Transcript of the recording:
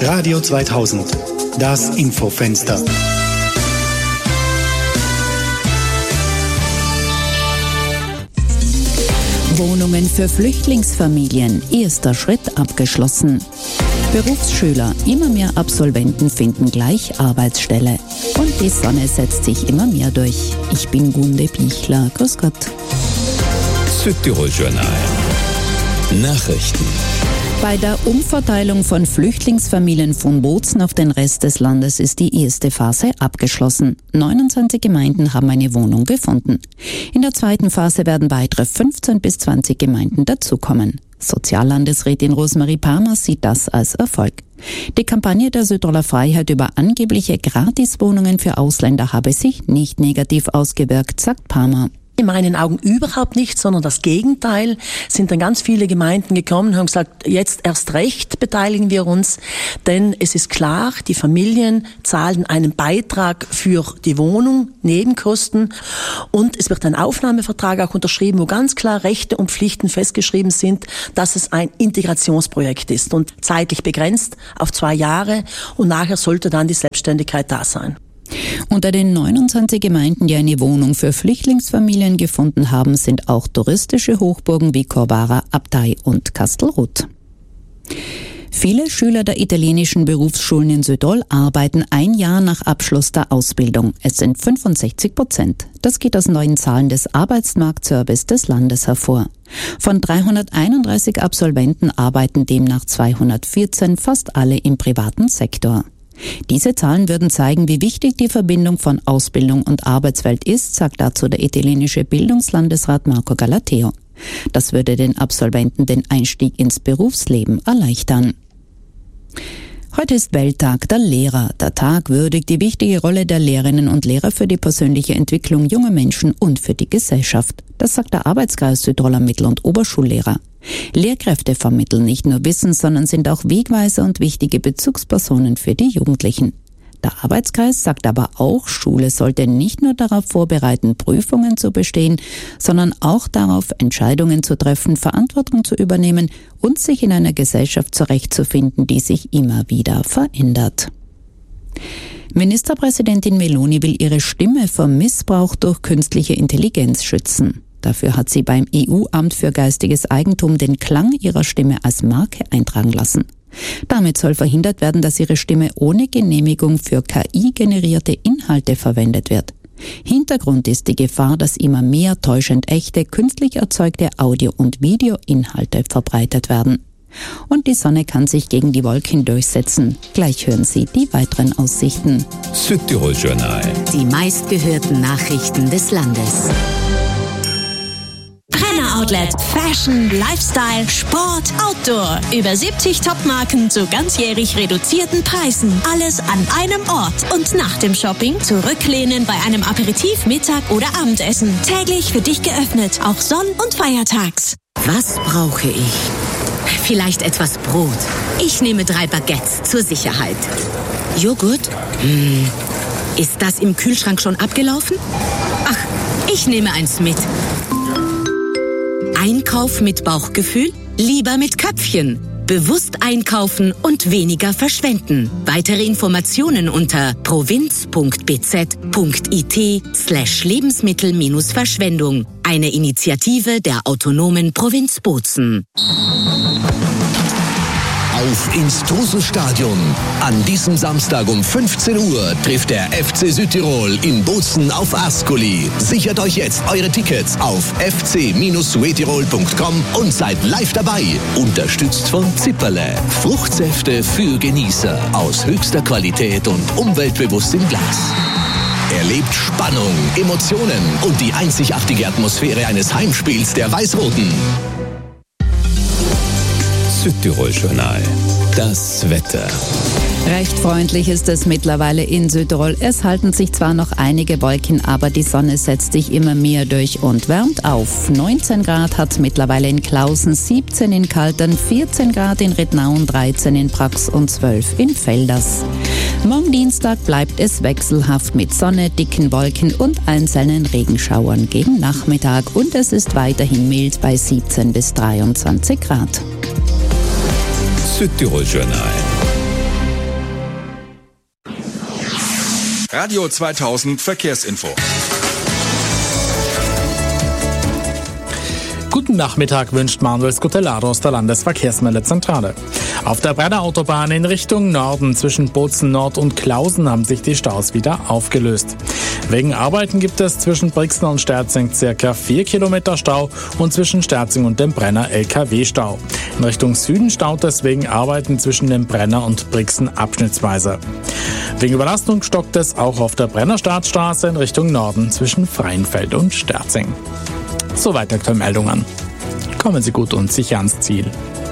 Radio 2000, das Infofenster. Wohnungen für Flüchtlingsfamilien. Erster Schritt abgeschlossen. Berufsschüler. Immer mehr Absolventen finden gleich Arbeitsstelle. Und die Sonne setzt sich immer mehr durch. Ich bin Gunde Bichler. Grüß Gott. Südtirol Journal. Nachrichten. Bei der Umverteilung von Flüchtlingsfamilien von Bozen auf den Rest des Landes ist die erste Phase abgeschlossen. 29 Gemeinden haben eine Wohnung gefunden. In der zweiten Phase werden weitere 15 bis 20 Gemeinden dazukommen. Soziallandesrätin Rosemarie Palmer sieht das als Erfolg. Die Kampagne der Südtiroler Freiheit über angebliche Gratiswohnungen für Ausländer habe sich nicht negativ ausgewirkt, sagt Palmer. In meinen Augen überhaupt nicht, sondern das Gegenteil. Sind dann ganz viele Gemeinden gekommen und haben gesagt, jetzt erst recht beteiligen wir uns, denn es ist klar, die Familien zahlen einen Beitrag für die Wohnung, Nebenkosten, und es wird ein Aufnahmevertrag auch unterschrieben, wo ganz klar Rechte und Pflichten festgeschrieben sind, dass es ein Integrationsprojekt ist und zeitlich begrenzt auf 2 Jahre, und nachher sollte dann die Selbstständigkeit da sein. Unter den 29 Gemeinden, die eine Wohnung für Flüchtlingsfamilien gefunden haben, sind auch touristische Hochburgen wie Corvara, Abtei und Kastelruth. Viele Schüler der italienischen Berufsschulen in Südtirol arbeiten 1 Jahr nach Abschluss der Ausbildung. Es sind 65%. Das geht aus neuen Zahlen des Arbeitsmarktservice des Landes hervor. Von 331 Absolventen arbeiten demnach 214, fast alle im privaten Sektor. Diese Zahlen würden zeigen, wie wichtig die Verbindung von Ausbildung und Arbeitswelt ist, sagt dazu der italienische Bildungslandesrat Marco Galateo. Das würde den Absolventen den Einstieg ins Berufsleben erleichtern. Heute ist Welttag der Lehrer. Der Tag würdigt die wichtige Rolle der Lehrerinnen und Lehrer für die persönliche Entwicklung junger Menschen und für die Gesellschaft. Das sagt der Arbeitskreis Südtiroler Mittel- und Oberschullehrer. Lehrkräfte vermitteln nicht nur Wissen, sondern sind auch Wegweiser und wichtige Bezugspersonen für die Jugendlichen. Der Arbeitskreis sagt aber auch, Schule sollte nicht nur darauf vorbereiten, Prüfungen zu bestehen, sondern auch darauf, Entscheidungen zu treffen, Verantwortung zu übernehmen und sich in einer Gesellschaft zurechtzufinden, die sich immer wieder verändert. Ministerpräsidentin Meloni will ihre Stimme vor Missbrauch durch künstliche Intelligenz schützen. Dafür hat sie beim EU-Amt für geistiges Eigentum den Klang ihrer Stimme als Marke eintragen lassen. Damit soll verhindert werden, dass ihre Stimme ohne Genehmigung für KI-generierte Inhalte verwendet wird. Hintergrund ist die Gefahr, dass immer mehr täuschend echte, künstlich erzeugte Audio- und Videoinhalte verbreitet werden. Und die Sonne kann sich gegen die Wolken durchsetzen. Gleich hören Sie die weiteren Aussichten. Südtirol Journal. Die meistgehörten Nachrichten des Landes. Brenner Outlet. Fashion, Lifestyle, Sport, Outdoor. Über 70 Topmarken zu ganzjährig reduzierten Preisen. Alles an einem Ort. Und nach dem Shopping zurücklehnen bei einem Aperitif, Mittag oder Abendessen. Täglich für dich geöffnet, auch sonn- und feiertags. Was brauche ich? Vielleicht etwas Brot. Ich nehme 3 Baguettes zur Sicherheit. Joghurt? Ist das im Kühlschrank schon abgelaufen? Ach, ich nehme eins mit. Einkauf mit Bauchgefühl? Lieber mit Köpfchen. Bewusst einkaufen und weniger verschwenden. Weitere Informationen unter provinz.bz.it/Lebensmittel-Verschwendung. Eine Initiative der autonomen Provinz Bozen. Auf ins Truselstadion. An diesem Samstag um 15 Uhr trifft der FC Südtirol in Bozen auf Ascoli. Sichert euch jetzt eure Tickets auf fc-suetirol.com und seid live dabei. Unterstützt von Zipperle. Fruchtsäfte für Genießer. Aus höchster Qualität und umweltbewusst im Glas. Erlebt Spannung, Emotionen und die einzigartige Atmosphäre eines Heimspiels der Weiß-Roten. Südtirol Journal. Das Wetter. Recht freundlich ist es mittlerweile in Südtirol. Es halten sich zwar noch einige Wolken, aber die Sonne setzt sich immer mehr durch und wärmt auf. 19 Grad hat es mittlerweile in Klausen, 17 in Kaltern, 14 Grad in Rittnauen, 13 in Prax und 12 in Velders. Morgen Dienstag bleibt es wechselhaft mit Sonne, dicken Wolken und einzelnen Regenschauern gegen Nachmittag und es ist weiterhin mild bei 17 bis 23 Grad. Südtirol Journal. Radio 2000 Verkehrsinfo. Guten Nachmittag wünscht Manuel Scutellaro aus der Landesverkehrsmeldezentrale. Auf der Brenner Autobahn in Richtung Norden zwischen Bozen Nord und Klausen haben sich die Staus wieder aufgelöst. Wegen Arbeiten gibt es zwischen Brixen und Sterzing ca. 4 Kilometer Stau und zwischen Sterzing und dem Brenner LKW-Stau. In Richtung Süden staut es wegen Arbeiten zwischen dem Brenner und Brixen abschnittsweise. Wegen Überlastung stockt es auch auf der Brenner Staatsstraße in Richtung Norden zwischen Freienfeld und Sterzing. Soweit aktuelle Meldungen. Kommen Sie gut und sicher ans Ziel.